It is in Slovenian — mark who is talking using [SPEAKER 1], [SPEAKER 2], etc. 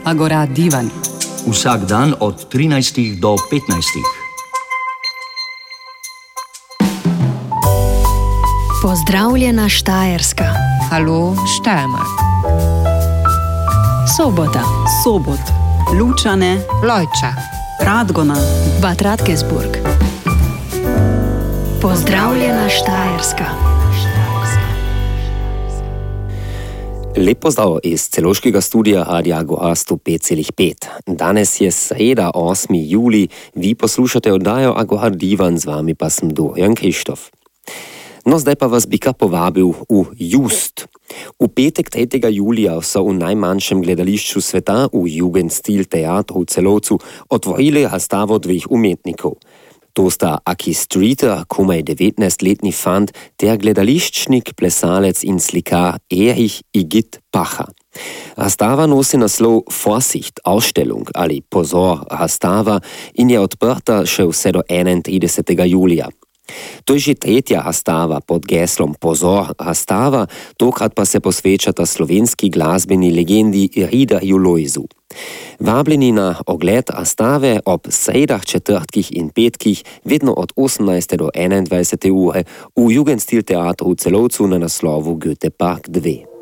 [SPEAKER 1] Agora Divan.
[SPEAKER 2] Vsak dan od 13 do 15.
[SPEAKER 3] Pozdravljena Štajerska.
[SPEAKER 4] Hallo Steiermark.
[SPEAKER 3] Sobota.
[SPEAKER 1] Sobot. Lučane.
[SPEAKER 4] Lojča.
[SPEAKER 1] Radgona.
[SPEAKER 3] Bad Radkersburg. Pozdravljena Štajerska.
[SPEAKER 5] Lep pozdrav iz celoškega studija Radia Agora 105,5. Danes je sreda, 8. juli, vi poslušate oddajo Agora Divan, z vami pa sem Dorian Krištof. No, zdaj pa vas bi kar povabil v Just. V petek 3. julija so v najmanjšem gledališču sveta, v Jugendstil teatru v Celovcu, otvorili razstavo dveh umetnikov. To sta Aki Streeter, komaj 19-letni fant, ter gledališčnik, plesalec in slikar Erich Igitt Pacher. Razstava nosi naslov Vorsicht, Ausstellung ali Pozor, razstava in je odprta še vse do 31. julija. To je že tretja razstava pod geslom Pozor, razstava, tokrat pa se posvečata slovenski glasbeni legendi Ridarju Lojzu. Vabljeni na ogled razstave ob sredah, četrtkih in petkih, vedno od 18. do 21. ure v Jugendstil teatru v Celovcu na naslovu Goethe Park 2.